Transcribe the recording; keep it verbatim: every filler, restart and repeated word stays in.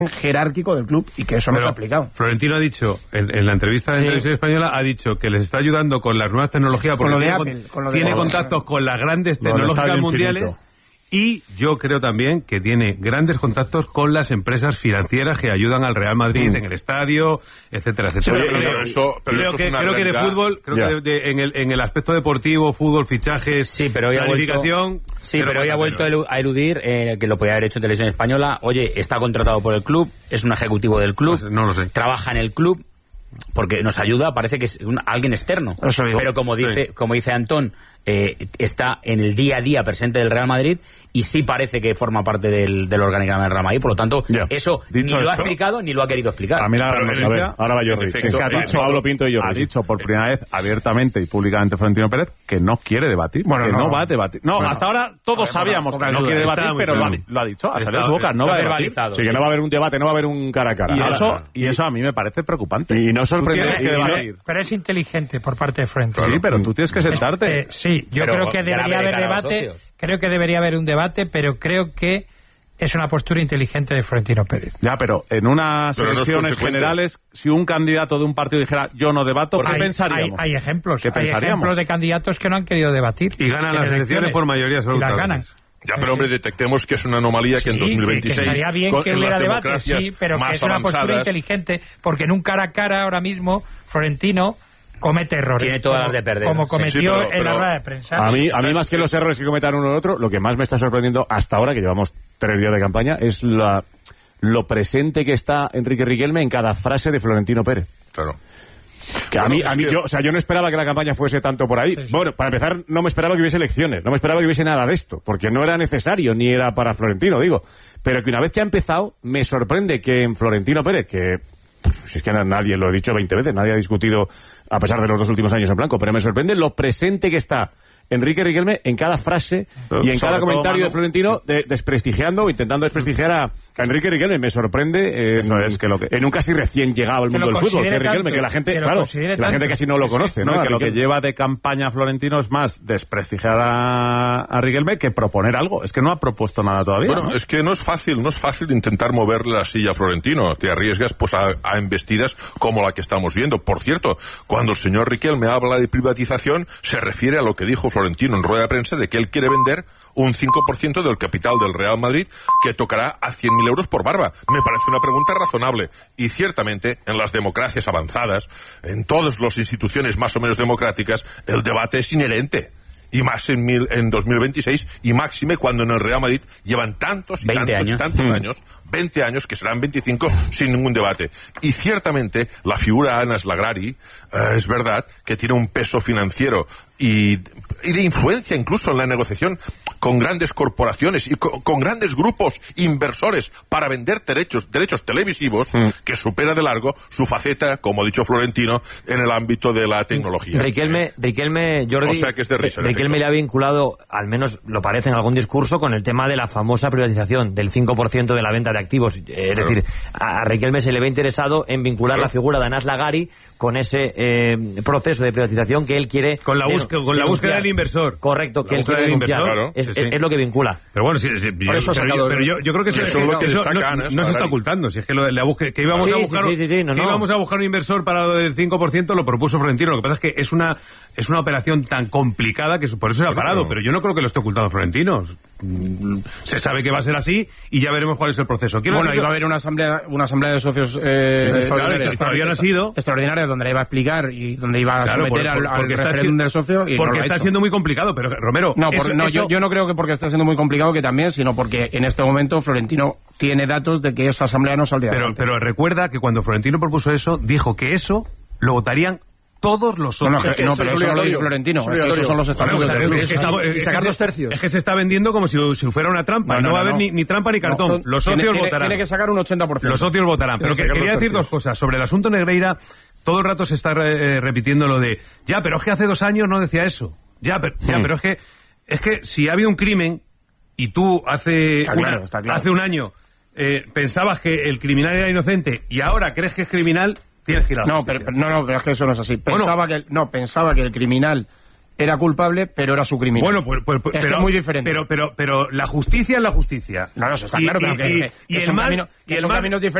jerárquico del club y que eso no Pero se ha aplicado. Florentino ha dicho, en, en la entrevista de sí. Televisión Española, ha dicho que les está ayudando con las nuevas tecnologías porque con lo de tiene, Apple, con lo de tiene Apple. contactos con las grandes tecnológicas mundiales. Infinito. Y yo creo también que tiene grandes contactos con las empresas financieras que ayudan al Real Madrid mm. en el estadio, etcétera, etcétera. Sí, pero pero creo, eso, pero creo eso que, es una creo que de fútbol, creo yeah. que de, de, en, el, en el aspecto deportivo, fútbol, fichajes, sí, pero hoy planificación... Vuelto, sí, pero, pero hoy ha vuelto a eludir, eh, que lo podía haber hecho en Televisión Española. Oye, está contratado por el club, es un ejecutivo del club, pues no lo sé. Trabaja en el club, porque nos ayuda, parece que es un, alguien externo. Eso digo. Pero como dice, sí. como dice Antón, eh, está en el día a día presente del Real Madrid y sí parece que forma parte del, del organigrama del Real Madrid, por lo tanto, yeah. eso dicho ni lo esto, ha explicado ni lo ha querido explicar. A mí la, Pero, a ver, ahora va Jordi. Es que ha dicho Pablo Pinto y Jordi. Ha dicho por primera vez abiertamente y públicamente Florentino Pérez que no quiere debatir, bueno, que no, no va a debatir. No, bueno, hasta ahora todos ver, sabíamos bueno, que no quiere debatir, pero lo ha, lo ha dicho, ha salido de su boca, no va a debatir. Sí, que no va a haber un debate, no va a haber un cara a cara. Y eso, y eso a mí me parece preocupante. Y no sorprende que debatir. Pero es inteligente por parte de Florentino. Sí, pero tú tienes que sentarte. Eh, sí, yo creo que debería haber debate, creo que debería haber un debate, pero creo que es una postura inteligente de Florentino Pérez. Ya, pero en unas pero elecciones no generales, si un candidato de un partido dijera yo no debato, ¿qué hay, pensaríamos? Hay, hay ejemplos, ¿Qué hay ejemplos de candidatos que no han querido debatir. Y ganan las elecciones por mayoría absoluta. Y las ganan. Ya, pero hombre, detectemos que es una anomalía sí, que en dos mil veintiséis... Que, que estaría bien con, que hubiera debate, sí, pero que es una avanzadas, postura inteligente, porque en un cara a cara ahora mismo, Florentino comete errores. Tiene todas como, las de perder. Como cometió sí, pero, en pero, la rueda de prensa. A mí, a mí más que los errores que cometan uno u otro, lo que más me está sorprendiendo hasta ahora, que llevamos tres días de campaña, es la, lo presente que está Enrique Riquelme en cada frase de Florentino Pérez. Claro. Que a bueno, mí, a mí que... yo, o sea, yo no esperaba que la campaña fuese tanto por ahí. Sí, sí. Bueno, para empezar, no me esperaba que hubiese elecciones, no me esperaba que hubiese nada de esto, porque no era necesario, ni era para Florentino, digo. Pero que una vez que ha empezado, me sorprende que en Florentino Pérez, que... Si es que nadie, lo he dicho veinte veces, nadie ha discutido, a pesar de los dos últimos años en blanco, pero me sorprende lo presente que está Enrique Riquelme en cada frase pero y en cada comentario todo, de Florentino de, desprestigiando o intentando desprestigiar a, a Enrique Riquelme. Me sorprende eh, no es que lo que, en un casi recién llegado al mundo del fútbol, que Riquelme, tanto, que la gente, que claro, que la gente casi no lo conoce, ¿no? no que lo que lleva de campaña Florentino es más desprestigiar a, a Riquelme que proponer algo. Es que no ha propuesto nada todavía. Bueno, ¿no? es que no es fácil, no es fácil intentar moverle la silla a Florentino. Te arriesgas pues a, a embestidas como la que estamos viendo. Por cierto, cuando el señor Riquelme habla de privatización, se refiere a lo que dijo Florentino en rueda de prensa de que él quiere vender un cinco por ciento del capital del Real Madrid, que tocará a cien mil euros por barba. Me parece una pregunta razonable. Y ciertamente, en las democracias avanzadas, en todas las instituciones más o menos democráticas, el debate es inherente. Y más en, mil, en dos mil veintiséis, y máxime cuando en el Real Madrid llevan tantos y tantos años. y tantos mm. años, veinte años, que serán veinticinco, sin ningún debate. Y ciertamente, la figura de Anas Lagrari, eh, es verdad que tiene un peso financiero y, y de influencia incluso en la negociación con grandes corporaciones y con, con grandes grupos inversores para vender derechos, derechos televisivos, mm. que supera de largo su faceta, como ha dicho Florentino, en el ámbito de la tecnología. Riquelme, eh. Riquelme, Jordi, o sea que es de risa, Riquelme le ha vinculado, al menos lo parece en algún discurso, con el tema de la famosa privatización del cinco por ciento de la venta de activos. Eh, es claro. decir, a Riquelme se le ve interesado en vincular claro. la figura de Anas Lagrari con ese eh, proceso de privatización que él quiere... Con la, busca, con la búsqueda del inversor. Correcto, que él quiere denunciar. Claro. Es, sí, sí. es, es lo que vincula. Pero bueno, sí, sí, Por eso pero, yo, pero yo, yo creo que eso, eso, es lo que eso no, Anas, no se está ocultando. Si es que, lo, la busque, que íbamos, sí, a, buscar, sí, sí, sí, no, que no. íbamos a buscar un inversor para lo del cinco por ciento, lo propuso Florentino. Lo que pasa es que es una, es una operación tan complicada que por eso se ha parado. Pero yo no creo que lo esté ocultando Florentino. Se sabe que va a ser así y ya veremos cuál es el proceso. Quiero bueno, decir, iba a haber una asamblea, una asamblea de socios eh, sí, extraordinaria, que todavía no ha sido extraordinaria, donde le iba a explicar y donde iba a claro, someter por, por, al, al referéndum del socio y porque no está siendo muy complicado, pero Romero no, por, eso, no eso... Yo, yo no creo que porque está siendo muy complicado que también, sino porque en este momento Florentino tiene datos de que esa asamblea no saldría pero, pero recuerda que cuando Florentino propuso eso, dijo que eso lo votarían todos los socios. No, no, que, no pero eso no lo dice Florentino. Es que esos son los estatutos del club. Y sacar dos tercios. Es que se está vendiendo como si, si fuera una trampa. No, no, no va a haber no. Ni, ni trampa ni cartón. No, son, los socios tiene, votarán. Tiene que sacar un ochenta por ciento. Los socios votarán. Pero que, quería decir dos cosas. Sobre el asunto Negreira, todo el rato se está eh, repitiendo lo de, ya, pero es que hace dos años no decía eso. Ya, pero, ya, pero es que es que si ha habido un crimen y tú hace, está una, claro, está claro. hace un año eh, pensabas que el criminal era inocente y ahora crees que es criminal, tienes que ir a la no, pero, no, no, pero es que eso no es así. Pensaba bueno, que el, no, pensaba que el criminal era culpable, pero era su criminal. Bueno, pues, pues, pues es, pero, que es muy diferente. Pero, pero, pero la justicia es la justicia. No, no, eso está y, claro, y, pero que, y, que, y que el son, mal, camino, que y el son mal, caminos diferentes.